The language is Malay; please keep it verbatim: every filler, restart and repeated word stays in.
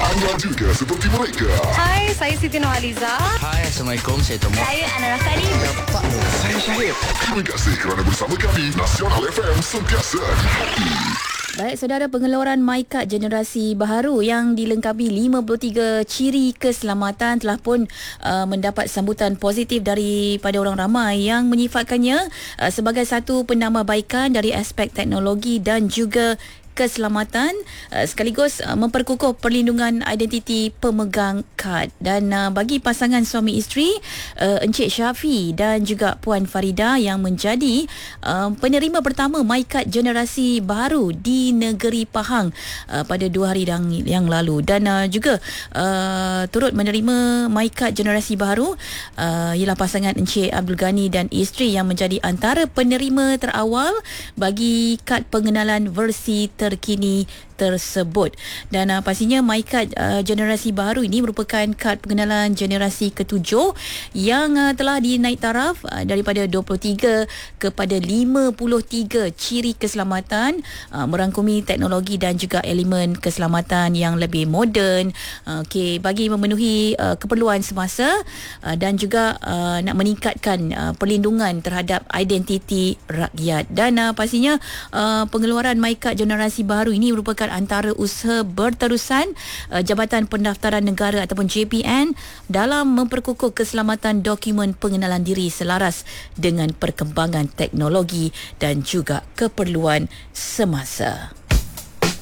Anda juga seperti mereka. Hai, saya Siti Nurhaliza. Hai, Assalamualaikum. Saya Tomo. Saya Ana Rafani. Saya Syahid. Terima kasih kerana bersama kami. Nasional F M sentiasa di hati. Baik, saudara, pengeluaran MyKad generasi baharu yang dilengkapi lima puluh tiga ciri keselamatan telah pun uh, mendapat sambutan positif daripada orang ramai yang menyifatkannya uh, sebagai satu penambahbaikan dari aspek teknologi dan juga keselamatan uh, sekaligus uh, memperkukuh perlindungan identiti pemegang kad. Dan uh, bagi pasangan suami isteri uh, Encik Syafi dan juga Puan Farida yang menjadi uh, penerima pertama MyKad generasi baru di negeri Pahang uh, pada dua hari yang, yang lalu, dan uh, juga uh, turut menerima MyKad generasi baru uh, ialah pasangan Encik Abdul Ghani dan isteri yang menjadi antara penerima terawal bagi kad pengenalan versi terkini tersebut. Dan uh, pastinya MyKad uh, generasi baru ini merupakan kad pengenalan generasi ketujuh yang uh, telah dinaik taraf uh, daripada dua puluh tiga kepada lima puluh tiga ciri keselamatan, uh, merangkumi teknologi dan juga elemen keselamatan yang lebih moden, uh, okay, bagi memenuhi uh, keperluan semasa uh, dan juga uh, nak meningkatkan uh, perlindungan terhadap identiti rakyat. Dan uh, pastinya uh, pengeluaran MyKad generasi baru ini merupakan antara usaha berterusan uh, Jabatan Pendaftaran Negara ataupun J P N dalam memperkukuh keselamatan dokumen pengenalan diri selaras dengan perkembangan teknologi dan juga keperluan semasa.